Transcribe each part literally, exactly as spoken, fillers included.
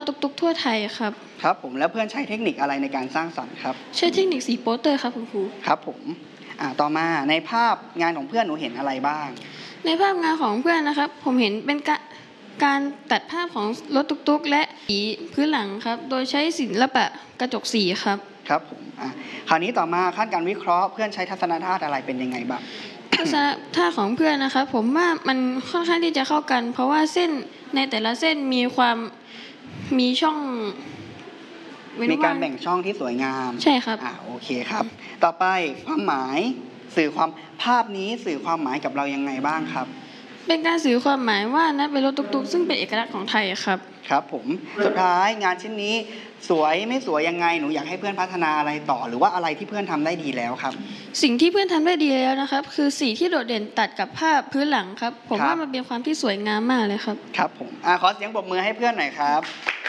ตุกๆทั่วไทยครับครับผมแล้วเพื่อนใช้เทคนิคอะไรในการสร้างสรรค์ครับใช้เทคนิคสีโปสเตอร์ครับคุณครูครับผมอ่าต่อมาในภาพงานของเพื่อนหนูเห็นอะไรบ้างในภาพงานของเพื่อนนะครับผมเห็นเป็นการการตัดภาพของรถตุกๆและสีพื้นหลังครับโดยใช้ศิลปะกระจกสีครับครับผมอ่าคราวนี้ต่อมาขั้นการวิเคราะห์เพื่อนใช้ทัศนธาตุอะไรเป็นยังไงบ้างทัศนธาตุของเพื่อนนะครับผมว่ามันค่อนข้างที่จะเข้ากันเพราะว่าเส้นในแต่ละเส้นมีความมีช่องมีการแบ่งช่องที่สวยงามใช่ครับอ่าโอเคครับต่อไปความหมายสื่อความภาพนี้สื่อความหมายกับเรายังไงบ้างครับเป็นการสื่อความหมายว่านั่นเป็นรถตุกๆซึ่งเป็นเอกลักษณ์ของไทยครับครับผมสุดท้ายงานชิ้นนี้สวยไม่สวยยังไงหนูอยากให้เพื่อนพัฒนาอะไรต่อหรือว่าอะไรที่เพื่อนทำได้ดีแล้วครับสิ่งที่เพื่อนทำได้ดีแล้วนะครับคือสีที่โดดเด่นตัดกับภาพพื้นหลังครับผมว่ามันเป็นความที่สวยงามมากเลยครับครับผมอ่าขอเสียงปรบมือให้เพื่อนหน่อยครับ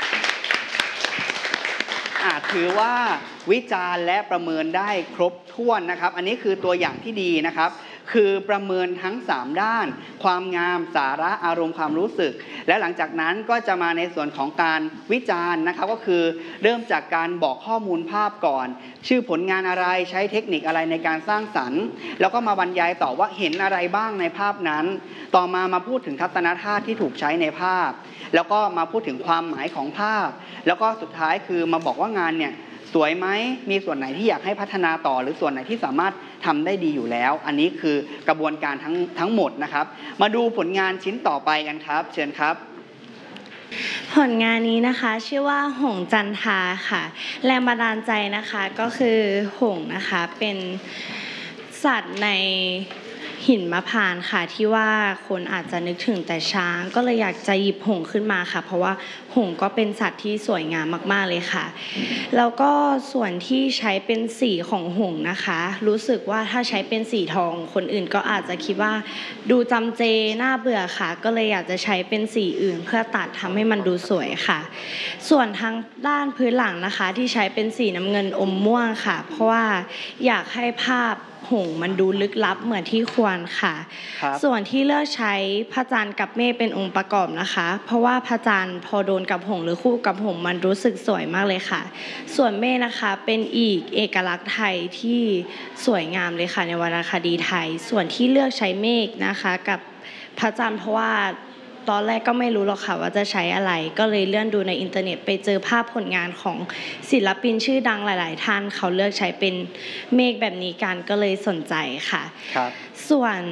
อาจถือว่าวิจารณ์และประเมินได้ครบถ้วนนะครับอันนี้คือตัวอย่างที่ดีนะครับคือประเมินทั้งสามด้านความงามสาระอารมณ์ความรู้สึกและหลังจากนั้นก็จะมาในส่วนของการวิจารณ์นะครับก็คือเริ่มจากการบอกข้อมูลภาพก่อนชื่อผลงานอะไรใช้เทคนิคอะไรในการสร้างสรรค์แล้วก็มาบรรยายต่อว่าเห็นอะไรบ้างในภาพนั้นต่อมามาพูดถึงทัศนธาตุที่ถูกใช้ในภาพแล้วก็มาพูดถึงความหมายของภาพแล้วก็สุดท้ายคือมาบอกว่างานเนี่ยสวยไหมมีส่วนไหนที่อยากให้พัฒนาต่อหรือส่วนไหนที่สามารถทำได้ดีอยู่แล้วอันนี้คือกระบวนการทั้งทั้งหมดนะครับมาดูผลงานชิ้นต่อไปกันครับเชิญครับผลงานนี้นะคะชื่อว่าหงส์จันทราค่ะแรงบันดาลใจนะคะก็คือหงส์นะคะเป็นสัตว์ในหินมะพร้าวค่ะที่ว่าคนอาจจะนึกถึงแต่ช้างก็เลยอยากจะหยิบหงส์ขึ้นมาค่ะเพราะว่าหงส์ก็เป็นสัตว์ที่สวยงามมากๆเลยค่ะแล้วก็ส่วนที่ใช้เป็นสีของหงส์นะคะรู้สึกว่าถ้าใช้เป็นสีทองคนอื่นก็อาจจะคิดว่าดูจำเจน่าเบื่อค่ะก็เลยอยากจะใช้เป็นสีอื่นเพื่อตัดทำให้มันดูสวยค่ะส่วนทางด้านพื้นหลังนะคะที่ใช้เป็นสีน้ำเงินอมม่วงค่ะเพราะว่าอยากให้ภาพหงส์มันดูลึกลับเหมือนที่ควรค่ะส่วนที่เลือกใช้พระจันทร์กับเมฆเป็นองค์ประกอบนะคะเพราะว่าพระจันทร์พอโดนกับหงส์หรือคู่กับหงส์มันรู้สึกสวยมากเลยค่ะส่วนเมฆนะคะเป็นอีกเอกลักษณ์ไทยที่สวยงามเลยค่ะในวรรณคดีไทยส่วนที่เลือกใช้เมฆนะคะกับพระจันทร์เพราะว่าตอนแรกก็ไม่รู้หรอกค่ะว่าจะใช้อะไรก็เลยเลื่อนดูในอินเทอร์เน็ตไปเจอภาพผลงานของศิลปินชื่อดังหลายๆท่านเขาเลือกใช้เป็นเมฆแบบนี้กันก็เลยสนใจค่ะครับส่วน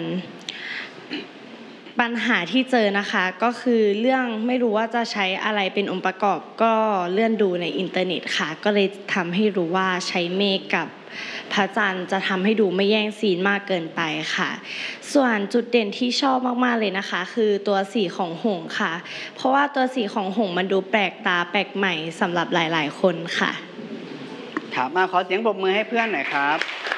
ปัญหาที่เจอนะคะก็คือเรื่องไม่รู้ว่าจะใช้อะไรเป็นองค์ประกอบก็เลื่อนดูในอินเทอร์เน็ตค่ะก็เลยทำให้รู้ว่าใช้เมฆกับพระจันทร์จะทำให้ดูไม่แย่งซีนมากเกินไปค่ะส่วนจุดเด่นที่ชอบมากๆเลยนะคะคือตัวสีของหงส์ค่ะเพราะว่าตัวสีของหงส์มันดูแปลกตาแปลกใหม่สำหรับหลายๆคนค่ะครับมาขอเสียงปรบมือให้เพื่อนหน่อยครับ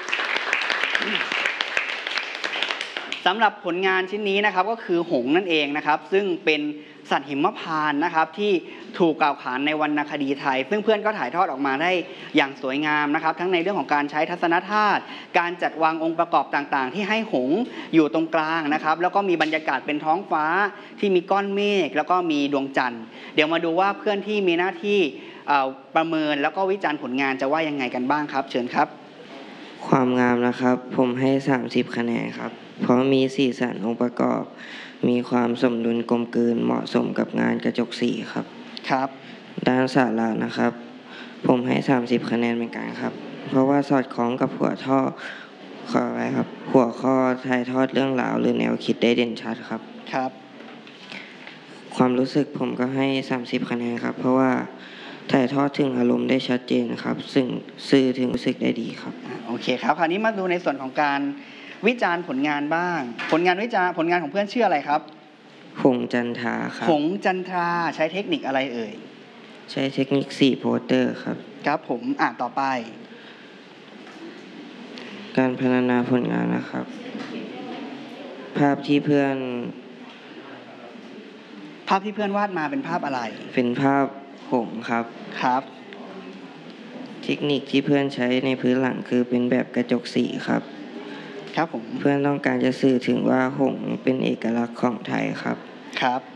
สำหรับผลงานชิ้นนี้นะครับก็คือหงส์นั่นเองนะครับซึ่งเป็นสัตว์หิมพานต์นะครับที่ถูกกล่าวขานในวรรณคดีไทยซึ่งเพื่อนก็ถ่ายทอดออกมาได้อย่างสวยงามนะครับทั้งในเรื่องของการใช้ทัศนธาตุการจัดวางองค์ประกอบต่างๆที่ให้หงส์อยู่ตรงกลางนะครับแล้วก็มีบรรยากาศเป็นท้องฟ้าที่มีก้อนเมฆแล้วก็มีดวงจันทร์เดี๋ยวมาดูว่าเพื่อนที่มีหน้าที่ประเมินแล้วก็วิจารณ์ผลงานจะว่ายังไงกันบ้างครับเชิญครับความงามนะครับผมให้สามสิบคะแนนครับเพราะมีสีสันองค์ประกอบมีความสมดุลกลมกลืนเหมาะสมกับงานกระจกสีครับครับด้านสาระนะครับผมให้สามสิบคะแนนเหมือนกันครับเพราะว่าสอดคล้องกับหัวข้อขออะไรครับหัวข้อถ่ายทอดเรื่องราวหรือแนวคิดได้เด่นชัดครับครับความรู้สึกผมก็ให้สามสิบคะแนนครับเพราะว่าถ่ายทอดถึงอารมณ์ได้ชัดเจนครับซึ่งสื่อถึงรู้สึกได้ดีครับโอเคครับคราวนี้มาดูในส่วนของการวิจารณ์ผลงานบ้างผลงานวิจารณ์ผลงานของเพื่อนชื่ออะไรครับหงส์จันทราครับหงส์จันทราใช้เทคนิคอะไรเอ่ยใช้เทคนิคสีโปสเตอร์ครับครับผมอ่านต่อไปการพัฒนาผลงานนะครับภาพที่เพื่อนภาพที่เพื่อนวาดมาเป็นภาพอะไรเป็นภาพหงส์ครับครับเทคนิคที่เพื่อนใช้ในพื้นหลังคือเป็นแบบกระจกสีครับครับผมเพื่อนต้องการจะสื่อถึงว่าหงส์เป็นเอกลักษณ์ของไทยครับครับ